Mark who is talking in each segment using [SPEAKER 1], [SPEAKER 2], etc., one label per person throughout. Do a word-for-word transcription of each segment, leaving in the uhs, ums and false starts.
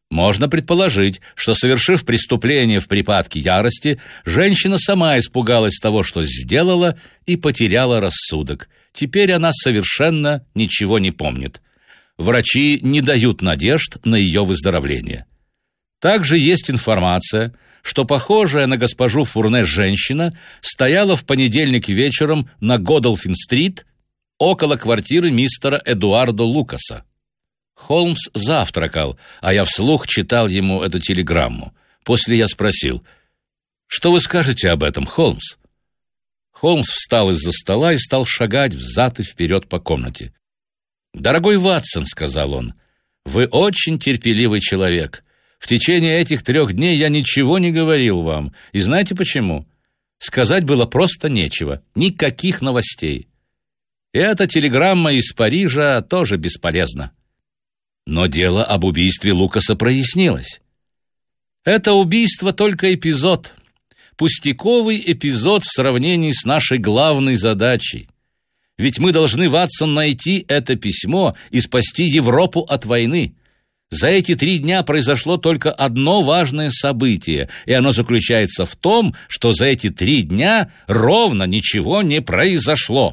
[SPEAKER 1] Можно предположить, что, совершив преступление в припадке ярости, женщина сама испугалась того, что сделала, и потеряла рассудок. Теперь она совершенно ничего не помнит. Врачи не дают надежд на ее выздоровление. Также есть информация, что похожая на госпожу Фурне женщина стояла в понедельник вечером на Годолфин-стрит около квартиры мистера Эдуардо Лукаса. Холмс завтракал, а я вслух читал ему эту телеграмму. После я спросил: «Что вы скажете об этом, Холмс?» Холмс встал из-за стола и стал шагать взад и вперед по комнате. «Дорогой Ватсон», — сказал он, — «вы очень терпеливый человек. В течение этих трех дней я ничего не говорил вам. И знаете почему? Сказать было просто нечего, никаких новостей. И эта телеграмма из Парижа тоже бесполезна». Но дело об убийстве Лукаса прояснилось. Это убийство только эпизод, пустяковый эпизод в сравнении с нашей главной задачей. Ведь мы должны, Ватсон, найти это письмо и спасти Европу от войны. За эти три дня произошло только одно важное событие, и оно заключается в том, что за эти три дня ровно ничего не произошло.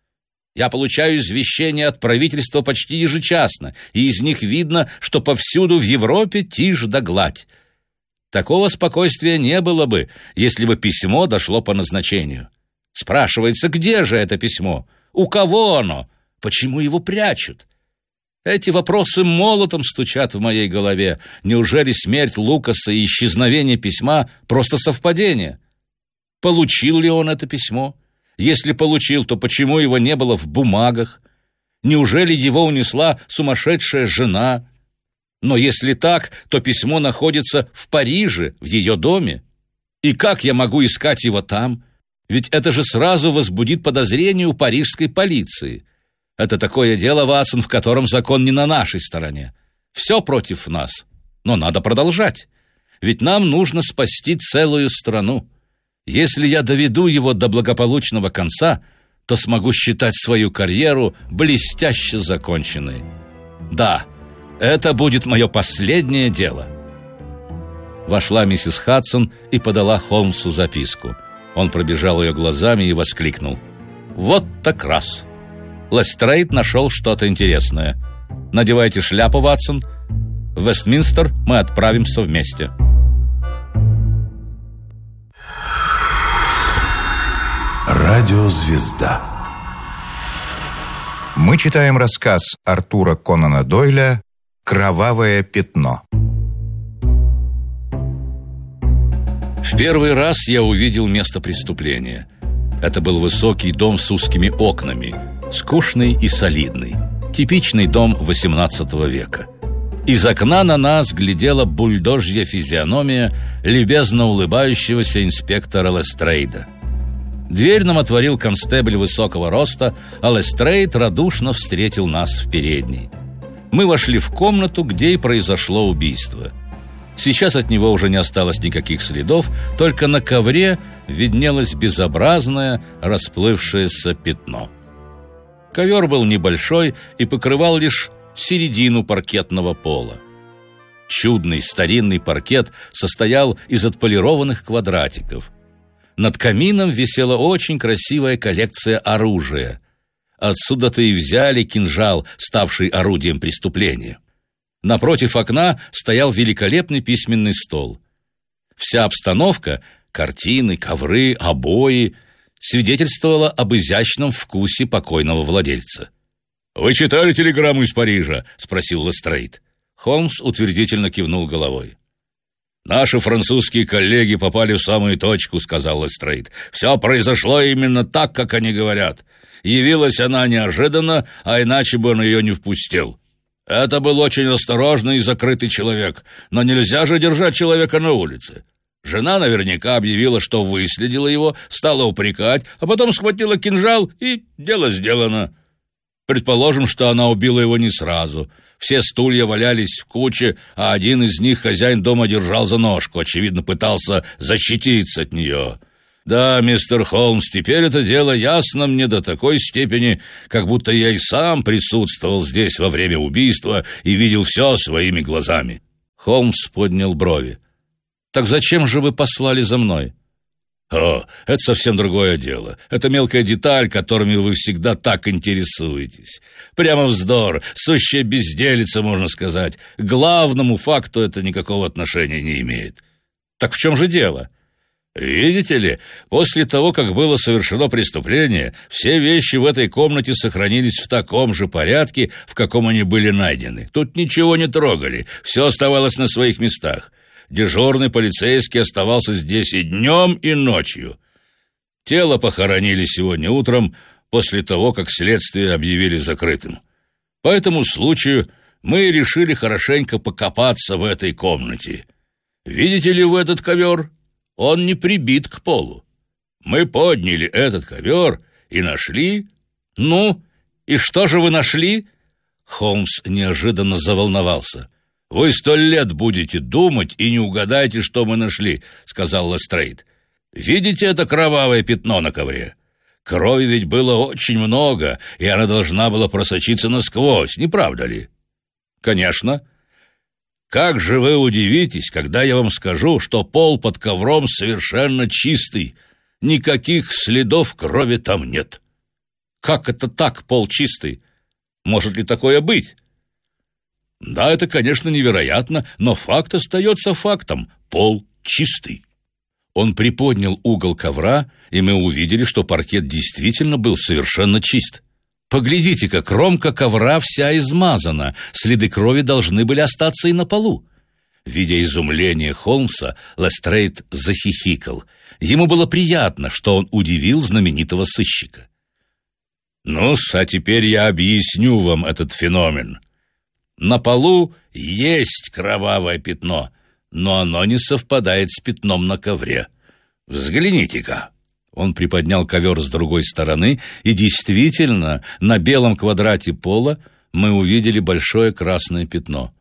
[SPEAKER 1] Я получаю извещения от правительства почти ежечасно, и из них видно, что повсюду в Европе тишь да гладь. Такого спокойствия не было бы, если бы письмо дошло по назначению. Спрашивается, где же это письмо? У кого оно? Почему его прячут? Эти вопросы молотом стучат в моей голове. Неужели смерть Лукаса и исчезновение письма просто совпадение? Получил ли он это письмо? Если получил, то почему его не было в бумагах? Неужели его унесла сумасшедшая жена? Но если так, то письмо находится в Париже, в ее доме. И как я могу искать его там? Ведь это же сразу возбудит подозрение у парижской полиции. Это такое дело, Ватсон, в котором закон не на нашей стороне. Все против нас. Но надо продолжать. Ведь нам нужно спасти целую страну. Если я доведу его до благополучного конца, то смогу считать свою карьеру блестяще законченной. Да, это будет мое последнее дело. Вошла миссис Хадсон и подала Холмсу записку. Он пробежал ее глазами и воскликнул: «Вот так раз! Лестрейд нашел что-то интересное. Надевайте шляпу, Ватсон. В Вестминстер мы отправимся вместе».
[SPEAKER 2] Радиозвезда.
[SPEAKER 3] Мы читаем рассказ Артура Конана Дойля «Кровавое пятно».
[SPEAKER 1] В первый раз я увидел место преступления. Это был высокий дом с узкими окнами, скучный и солидный, типичный дом восемнадцатого века. Из окна на нас глядела бульдожья физиономия любезно улыбающегося инспектора Лестрейда. Дверь нам отворил констебль высокого роста, а Лестрейд радушно встретил нас в передней. Мы вошли в комнату, где и произошло убийство. Сейчас от него уже не осталось никаких следов, только на ковре виднелось безобразное, расплывшееся пятно. Ковер был небольшой и покрывал лишь середину паркетного пола. Чудный старинный паркет состоял из отполированных квадратиков. Над камином висела очень красивая коллекция оружия. Отсюда-то и взяли кинжал, ставший орудием преступления. Напротив окна стоял великолепный письменный стол. Вся обстановка — картины, ковры, обои — свидетельствовала об изящном вкусе покойного владельца. «Вы читали телеграмму из Парижа?» — спросил Лестрейд. Холмс утвердительно кивнул головой. «Наши французские коллеги попали в самую точку», — сказал Лестрейд. «Все произошло именно так, как они говорят. Явилась она неожиданно, а иначе бы он ее не впустил. Это был очень осторожный и закрытый человек, но нельзя же держать человека на улице. Жена наверняка объявила, что выследила его, стала упрекать, а потом схватила кинжал, и дело сделано. Предположим, что она убила его не сразу. Все стулья валялись в куче, а один из них хозяин дома держал за ножку, очевидно, пытался защититься от нее. Да, мистер Холмс, теперь это дело ясно мне до такой степени, как будто я и сам присутствовал здесь во время убийства и видел все своими глазами». Холмс поднял брови. «Так зачем же вы послали за мной?» «О, это совсем другое дело. Это мелкая деталь, которыми вы всегда так интересуетесь. Прямо вздор, сущая безделица, можно сказать. К главному факту это никакого отношения не имеет». «Так в чем же дело?» «Видите ли, после того, как было совершено преступление, все вещи в этой комнате сохранились в таком же порядке, в каком они были найдены. Тут ничего не трогали, все оставалось на своих местах. Дежурный полицейский оставался здесь и днем, и ночью. Тело похоронили сегодня утром, после того, как следствие объявили закрытым. По этому случаю мы решили хорошенько покопаться в этой комнате. Видите ли вы этот ковер? Он не прибит к полу. Мы подняли этот ковер и нашли...» «Ну, и что же вы нашли?» Холмс неожиданно заволновался. «Вы сто лет будете думать и не угадаете, что мы нашли», — сказал Лестрейд. «Видите это кровавое пятно на ковре? Крови ведь было очень много, и она должна была просочиться насквозь, не правда ли?» «Конечно». «Как же вы удивитесь, когда я вам скажу, что пол под ковром совершенно чистый, никаких следов крови там нет». «Как это так, пол чистый? Может ли такое быть?» «Да, это, конечно, невероятно, но факт остается фактом. Пол чистый». Он приподнял угол ковра, и мы увидели, что паркет действительно был совершенно чист. «Поглядите-ка, кромка ковра вся измазана, следы крови должны были остаться и на полу». Видя изумление Холмса, Лестрейд захихикал. Ему было приятно, что он удивил знаменитого сыщика. «Ну-с, а теперь я объясню вам этот феномен. На полу есть кровавое пятно, но оно не совпадает с пятном на ковре. Взгляните-ка». Он приподнял ковер с другой стороны, и действительно, на белом квадрате пола мы увидели большое красное пятно.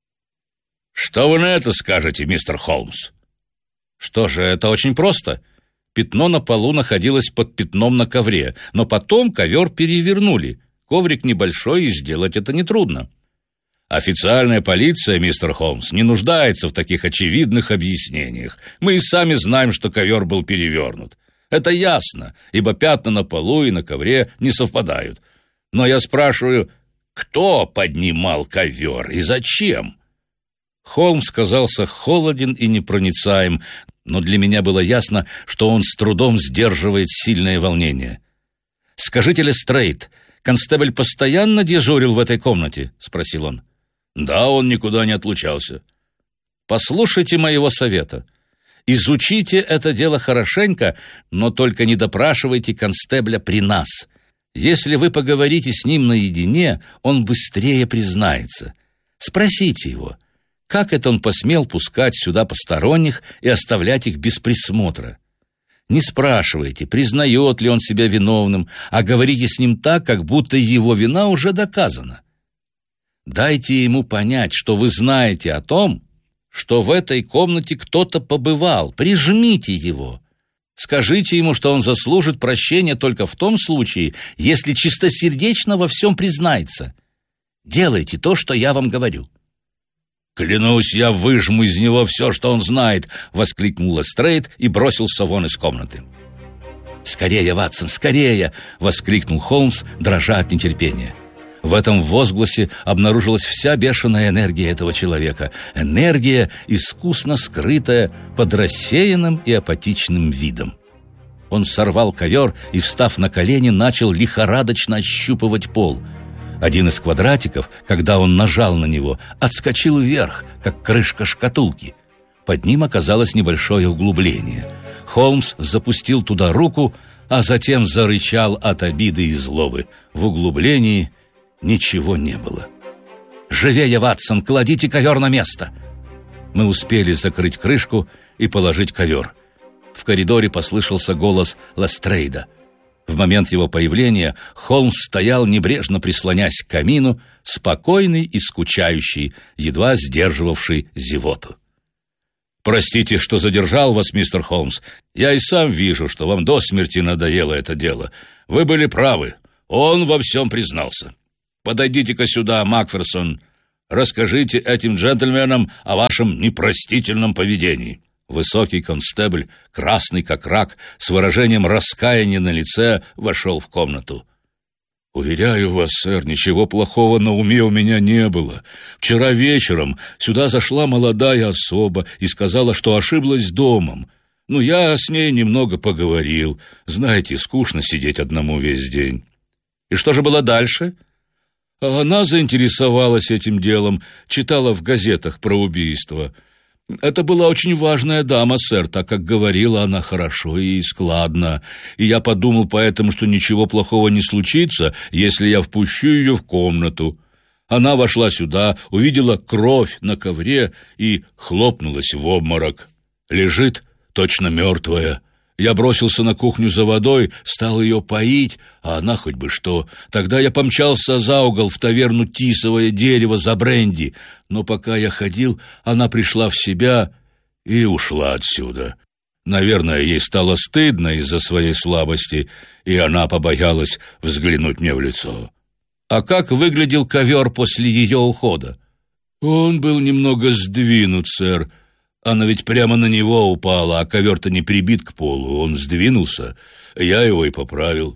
[SPEAKER 1] «Что вы на это скажете, мистер Холмс?» «Что же, это очень просто. Пятно на полу находилось под пятном на ковре, но потом ковер перевернули. Коврик небольшой, и сделать это нетрудно». «Официальная полиция, мистер Холмс, не нуждается в таких очевидных объяснениях. Мы и сами знаем, что ковер был перевернут. Это ясно, ибо пятна на полу и на ковре не совпадают. Но я спрашиваю, кто поднимал ковер и зачем?» Холмс казался холоден и непроницаем, но для меня было ясно, что он с трудом сдерживает сильное волнение. «Скажите, Лестрейд, констебль постоянно дежурил в этой комнате?» — спросил он. «Да, он никуда не отлучался». «Послушайте моего совета. Изучите это дело хорошенько, но только не допрашивайте констебля при нас. Если вы поговорите с ним наедине, он быстрее признается. Спросите его, как это он посмел пускать сюда посторонних и оставлять их без присмотра. Не спрашивайте, признает ли он себя виновным, а говорите с ним так, как будто его вина уже доказана. Дайте ему понять, что вы знаете о том, что в этой комнате кто-то побывал. Прижмите его. Скажите ему, что он заслужит прощения только в том случае, если чистосердечно во всем признается. Делайте то, что я вам говорю». «Клянусь, я выжму из него все, что он знает», — воскликнул Лестрейд и бросился вон из комнаты. «Скорее, Ватсон, скорее!» — воскликнул Холмс, дрожа от нетерпения. В этом возгласе обнаружилась вся бешеная энергия этого человека. Энергия, искусно скрытая под рассеянным и апатичным видом. Он сорвал ковер и, встав на колени, начал лихорадочно ощупывать пол. Один из квадратиков, когда он нажал на него, отскочил вверх, как крышка шкатулки. Под ним оказалось небольшое углубление. Холмс запустил туда руку, а затем зарычал от обиды и злобы. В углублении ничего не было. «Живее, Ватсон, кладите ковер на место!» Мы успели закрыть крышку и положить ковер. В коридоре послышался голос Лестрейда. В момент его появления Холмс стоял, небрежно прислонясь к камину, спокойный и скучающий, едва сдерживавший зевоту. «Простите, что задержал вас, мистер Холмс. Я и сам вижу, что вам до смерти надоело это дело. Вы были правы. Он во всем признался. Подойдите-ка сюда, Макферсон. Расскажите этим джентльменам о вашем непростительном поведении». Высокий констебль, красный как рак, с выражением раскаяния на лице, вошел в комнату. «Уверяю вас, сэр, ничего плохого на уме у меня не было. Вчера вечером сюда зашла молодая особа и сказала, что ошиблась домом. Ну, я с ней немного поговорил. Знаете, скучно сидеть одному весь день». «И что же было дальше?» Она заинтересовалась этим делом, читала в газетах про убийство. Это была очень важная дама, сэр, так как говорила она хорошо и складно. И я подумал поэтому, что ничего плохого не случится, если я впущу ее в комнату. Она вошла сюда, увидела кровь на ковре и хлопнулась в обморок. Лежит точно мертвая. Я бросился на кухню за водой, стал ее поить, а она хоть бы что. Тогда я помчался за угол в таверну «Тисовое дерево» за бренди. Но пока я ходил, она пришла в себя и ушла отсюда. Наверное, ей стало стыдно из-за своей слабости, и она побоялась взглянуть мне в лицо. А как выглядел ковер после ее ухода? Он был немного сдвинут, сэр. Она ведь прямо на него упала, а ковер-то не прибит к полу. Он сдвинулся, я его и поправил.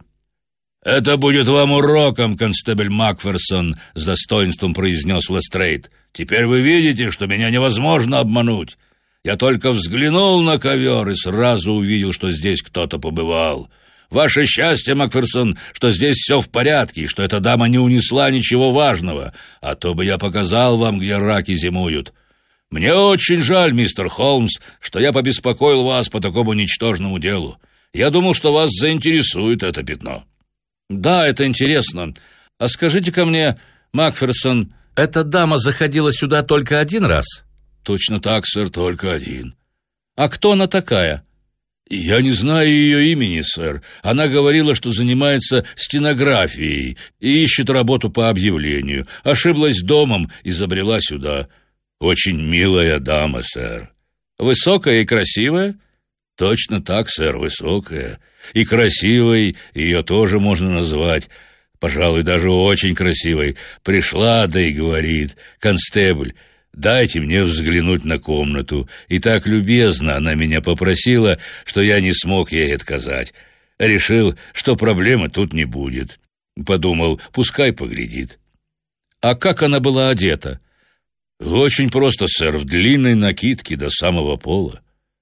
[SPEAKER 1] «Это будет вам уроком, констебль Макферсон», — с достоинством произнес Лестрейд. «Теперь вы видите, что меня невозможно обмануть. Я только взглянул на ковер и сразу увидел, что здесь кто-то побывал. Ваше счастье, Макферсон, что здесь все в порядке, и что эта дама не унесла ничего важного, а то бы я показал вам, где раки зимуют. Мне очень жаль, мистер Холмс, что я побеспокоил вас по такому ничтожному делу. Я думал, что вас заинтересует это пятно». «Да, это интересно. А скажите-ка мне, Макферсон, эта дама заходила сюда только один раз?» «Точно так, сэр, только один». «А кто она такая?» «Я не знаю ее имени, сэр. Она говорила, что занимается стенографией и ищет работу по объявлению. Ошиблась домом и забрела сюда. Очень милая дама, сэр». «Высокая и красивая?» «Точно так, сэр, высокая. И красивой ее тоже можно назвать. Пожалуй, даже очень красивой. Пришла, да и говорит: констебль, дайте мне взглянуть на комнату. И так любезно она меня попросила, что я не смог ей отказать. Решил, что проблемы тут не будет. Подумал, пускай поглядит». «А как она была одета?» «Очень просто, сэр, в длинной накидке до самого пола».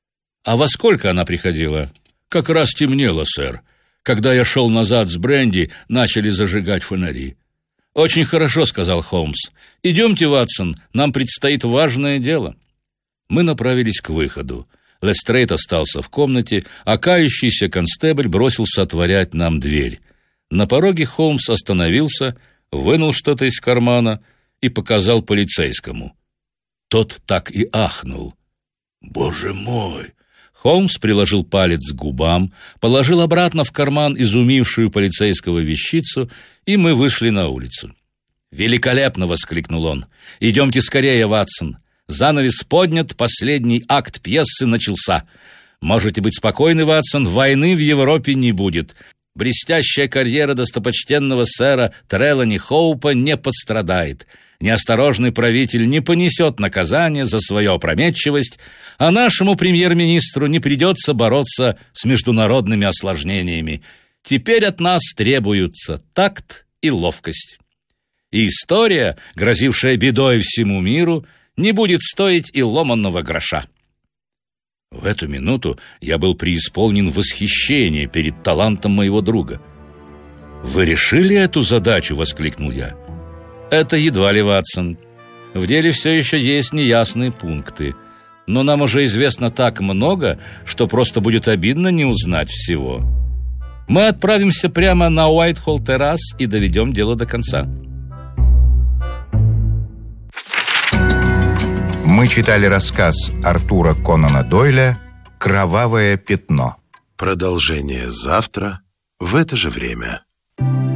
[SPEAKER 1] «А во сколько она приходила?» «Как раз темнело, сэр. Когда я шел назад с бренди, начали зажигать фонари». «Очень хорошо», — сказал Холмс. «Идемте, Ватсон, нам предстоит важное дело». Мы направились к выходу. Лестрейд остался в комнате, а кающийся констебль бросился отворять нам дверь. На пороге Холмс остановился, вынул что-то из кармана и показал полицейскому. Тот так и ахнул. «Боже мой!» Холмс приложил палец к губам, положил обратно в карман изумившую полицейского вещицу, и мы вышли на улицу. «Великолепно!» — воскликнул он. «Идемте скорее, Ватсон. Занавес поднят, последний акт пьесы начался. Можете быть спокойны, Ватсон, войны в Европе не будет. Блестящая карьера достопочтенного сэра Трелани Хоупа не пострадает. Неосторожный правитель не понесет наказания за свою опрометчивость, а нашему премьер-министру не придется бороться с международными осложнениями. Теперь от нас требуются такт и ловкость. И история, грозившая бедой всему миру, не будет стоить и ломаного гроша». В эту минуту я был преисполнен восхищения перед талантом моего друга. «Вы решили эту задачу?» — воскликнул я. «Это едва ли, Ватсон. В деле все еще есть неясные пункты. Но нам уже известно так много, что просто будет обидно не узнать всего. Мы отправимся прямо на Уайтхолл-террас и доведем дело до конца».
[SPEAKER 3] Мы читали рассказ Артура Конана Дойля «Кровавое пятно».
[SPEAKER 2] Продолжение завтра в это же время.